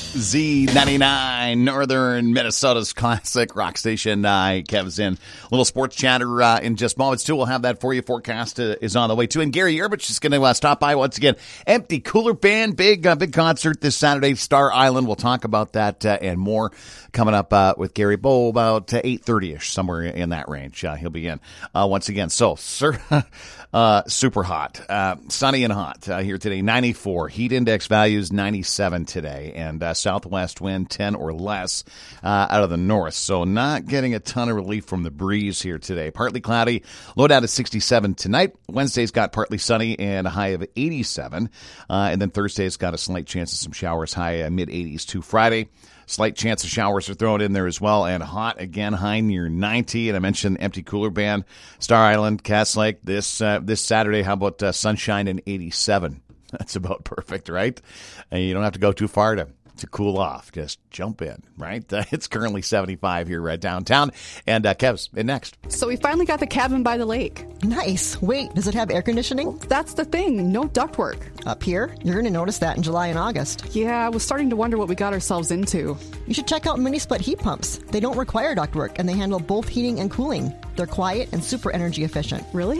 Z99, Northern Minnesota's classic rock station. Kev's in. A little sports chatter in just moments, too. We'll have that for you. Forecast is on the way, too. And Gary Yerbich is going to stop by once again. Empty Cooler Band, big concert this Saturday, Star Island. We'll talk about that and more coming up with Gary Bowe about 8:30-ish, somewhere in that range. He'll be in once again. So, super hot. Sunny and hot here today. 94. Heat index values 97 today. And southwest wind 10 or less out of the north. So not getting a ton of relief from the breeze here today. Partly cloudy. Low down to 67 tonight. Wednesday's got partly sunny and a high of 87. And then Thursday's got a slight chance of some showers, high mid-80s to Friday. Slight chance of showers are thrown in there as well. And hot again, high near 90. And I mentioned Empty Cooler Band, Star Island, Cass Lake this Saturday. How about sunshine and 87? That's about perfect, right? And you don't have to go too far to cool off. Just jump in, right? It's currently 75 here downtown. And Kev's in next. So we finally got the cabin by the lake. Nice. Wait, does it have air conditioning? Well, that's the thing. No ductwork. Up here? You're going to notice that in July and August. Yeah, I was starting to wonder what we got ourselves into. You should check out Mini Split heat pumps. They don't require ductwork, and they handle both heating and cooling. They're quiet and super energy efficient. Really?